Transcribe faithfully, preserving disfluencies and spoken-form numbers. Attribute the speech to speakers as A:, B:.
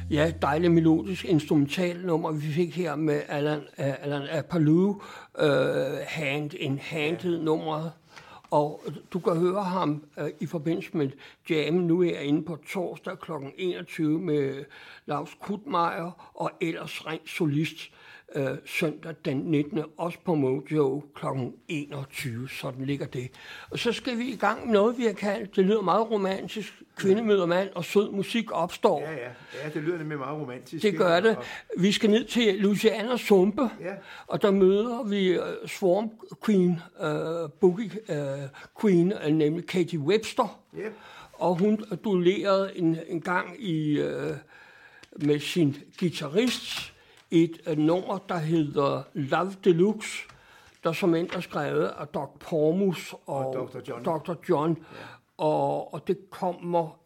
A: Ja, dejligt melodisk instrumentalnummer, vi fik her med Alan, Alan Apaloo, uh, hand in handed nummeret. Og du kan høre ham uh, i forbindelse med Jam. Nu er jeg inde på torsdag klokken enogtyve med Lars Krudtmeier og ellers rent solist uh, søndag den nittende også på Mojo klokken enogtyve. Sådan ligger det. Og så skal vi i gang med noget, vi har kaldt, det lyder meget romantisk, kvinde møder mand, og sød musik opstår.
B: Ja, ja. Ja, det lyder nemlig meget romantisk.
A: Det gør det. Vi skal ned til Louisiana Sumpe,
B: ja.
A: Og der møder vi uh, Swarm Queen, uh, Boogie uh, Queen, uh, nemlig Katie Webster.
B: Ja.
A: Og hun duellerede en, en gang i, uh, med sin guitarist et uh, nummer, der hedder Love Deluxe, der som end er skrevet af Doc Pormus og,
B: og doktor John.
A: doktor John.
B: Ja.
A: Og, og det kommer